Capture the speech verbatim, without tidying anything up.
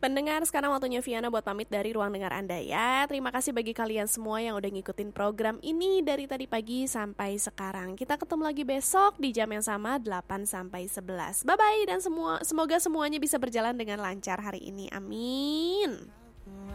Pendengar, sekarang waktunya Viana buat pamit dari ruang dengar Anda ya. Terima kasih bagi kalian semua yang udah ngikutin program ini dari tadi pagi sampai sekarang. Kita ketemu lagi besok di jam yang sama delapan sampai sebelas. Bye-bye dan semua semoga semuanya bisa berjalan dengan lancar hari ini. Amin.